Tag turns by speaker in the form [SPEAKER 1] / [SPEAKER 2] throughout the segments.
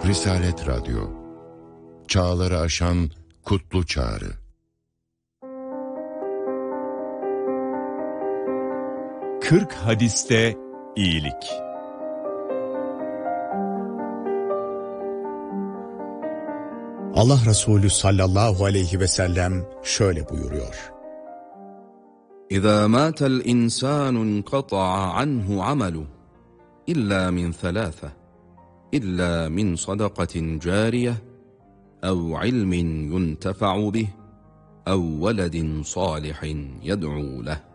[SPEAKER 1] Risalet Radyo, çağları aşan kutlu çağrı.
[SPEAKER 2] Kırk hadiste iyilik.
[SPEAKER 3] Allah Resulü sallallahu aleyhi ve sellem şöyle buyuruyor:
[SPEAKER 4] İzâ mâtel insânun qata'a anhu amaluhu illa min thalâthe illa min sadakatin cariye ev ilmin yuntefa'u bih ev veledin salihin yed'û leh.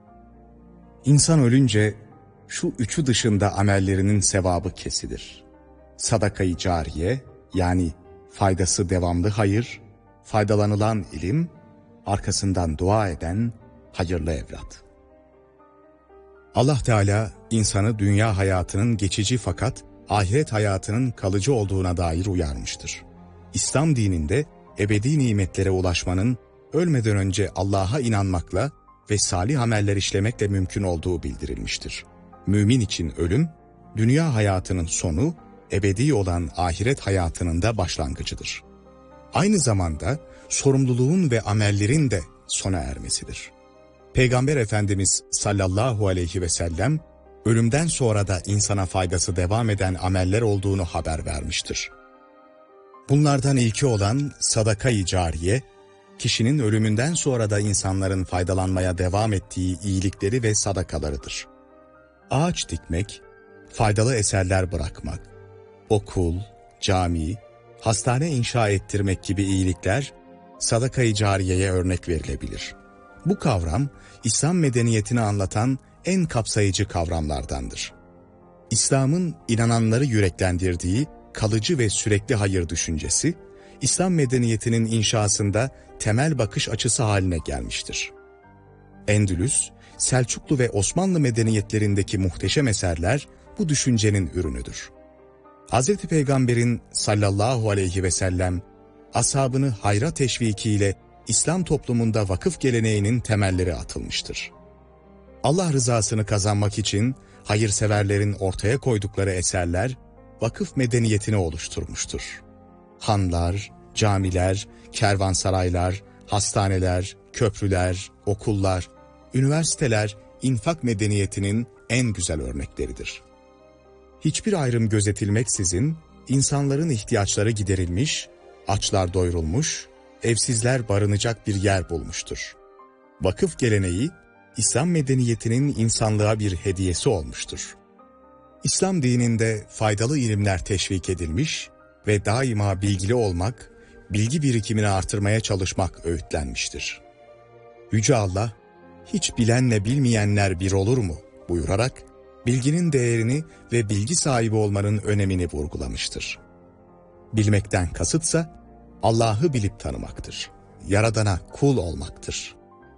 [SPEAKER 3] İnsan ölünce şu üçü dışında amellerinin sevabı kesilir. Sadaka-i cariye, yani faydası devamlı hayır, faydalanılan ilim, arkasından dua eden hayırlı evlat. Allah Teala insanı dünya hayatının geçici fakat ahiret hayatının kalıcı olduğuna dair uyarmıştır. İslam dininde ebedi nimetlere ulaşmanın ölmeden önce Allah'a inanmakla ve salih ameller işlemekle mümkün olduğu bildirilmiştir. Mümin için ölüm, dünya hayatının sonu, ebedi olan ahiret hayatının da başlangıcıdır. Aynı zamanda sorumluluğun ve amellerin de sona ermesidir. Peygamber Efendimiz sallallahu aleyhi ve sellem, ölümden sonra da insana faydası devam eden ameller olduğunu haber vermiştir. Bunlardan ilki olan sadaka-i cariye, kişinin ölümünden sonra da insanların faydalanmaya devam ettiği iyilikleri ve sadakalarıdır. Ağaç dikmek, faydalı eserler bırakmak, okul, cami, hastane inşa ettirmek gibi iyilikler sadaka-i cariyeye örnek verilebilir. Bu kavram, İslam medeniyetini anlatan en kapsayıcı kavramlardandır. İslam'ın inananları yüreklendirdiği kalıcı ve sürekli hayır düşüncesi, İslam medeniyetinin inşasında temel bakış açısı haline gelmiştir. Endülüs, Selçuklu ve Osmanlı medeniyetlerindeki muhteşem eserler bu düşüncenin ürünüdür. Hz. Peygamber'in sallallahu aleyhi ve sellem, ashabını hayra teşvikiyle İslam toplumunda vakıf geleneğinin temelleri atılmıştır. Allah rızasını kazanmak için hayırseverlerin ortaya koydukları eserler vakıf medeniyetini oluşturmuştur. Hanlar, camiler, kervansaraylar, hastaneler, köprüler, okullar, üniversiteler infak medeniyetinin en güzel örnekleridir. Hiçbir ayrım gözetilmeksizin insanların ihtiyaçları giderilmiş, açlar doyurulmuş, evsizler barınacak bir yer bulmuştur. Vakıf geleneği, İslam medeniyetinin insanlığa bir hediyesi olmuştur. İslam dininde faydalı ilimler teşvik edilmiş ve daima bilgili olmak, bilgi birikimini artırmaya çalışmak öğütlenmiştir. Yüce Allah, hiç bilenle bilmeyenler bir olur mu buyurarak, bilginin değerini ve bilgi sahibi olmanın önemini vurgulamıştır. Bilmekten kasıtsa, Allah'ı bilip tanımaktır. Yaradana kul olmaktır.